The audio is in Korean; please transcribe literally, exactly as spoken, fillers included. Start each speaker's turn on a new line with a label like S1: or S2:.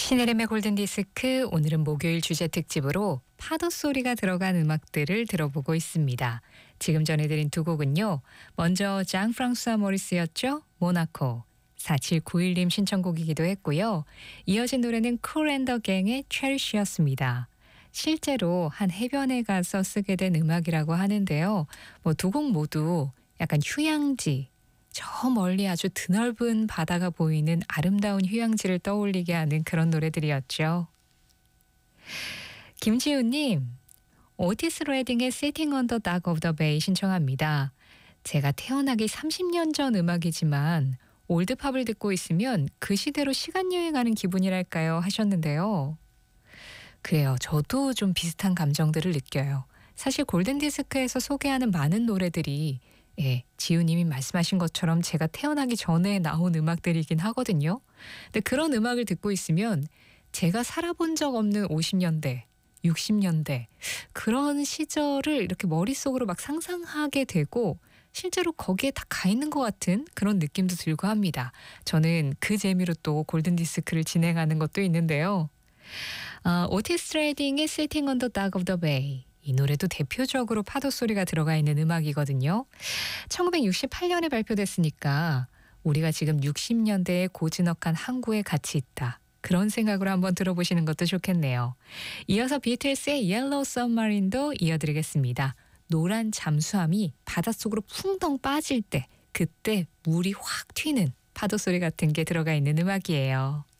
S1: 신혜림의 골든디스크, 오늘은 목요일 주제 특집으로 파도 소리가 들어간 음악들을 들어보고 있습니다. 지금 전해드린 두 곡은요. 먼저 장 프랑수아 모리스였죠. 모나코. 사칠구일 님 신청곡이기도 했고요. 이어진 노래는 쿨 앤 더 갱의 체리시였습니다. 실제로 한 해변에 가서 쓰게 된 음악이라고 하는데요. 뭐 두 곡 모두 약간 휴양지, 저 멀리 아주 드넓은 바다가 보이는 아름다운 휴양지를 떠올리게 하는 그런 노래들이었죠. 김지우님, 오티스 레딩의 Sitting on the Dock of the Bay 신청합니다. 제가 태어나기 삼십 년 전 음악이지만 올드팝을 듣고 있으면 그 시대로 시간여행하는 기분이랄까요 하셨는데요. 그래요. 저도 좀 비슷한 감정들을 느껴요. 사실 골든디스크에서 소개하는 많은 노래들이 예, 지우님이 말씀하신 것처럼 제가 태어나기 전에 나온 음악들이긴 하거든요. 근데 그런 음악을 듣고 있으면 제가 살아본 적 없는 오십 년대, 육십 년대 그런 시절을 이렇게 머릿속으로 막 상상하게 되고 실제로 거기에 다 가 있는 것 같은 그런 느낌도 들고 합니다. 저는 그 재미로 또 골든디스크를 진행하는 것도 있는데요. 아, 오티스 레딩의 Sitting on the Dock of the Bay, 이 노래도 대표적으로 파도 소리가 들어가 있는 음악이거든요. 천구백육십팔 년에 발표됐으니까 우리가 지금 육십 년대의 고즈넉한 항구에 같이 있다. 그런 생각으로 한번 들어보시는 것도 좋겠네요. 이어서 비틀스의 옐로우 서브마린도 이어드리겠습니다. 노란 잠수함이 바닷속으로 풍덩 빠질 때, 그때 물이 확 튀는 파도 소리 같은 게 들어가 있는 음악이에요.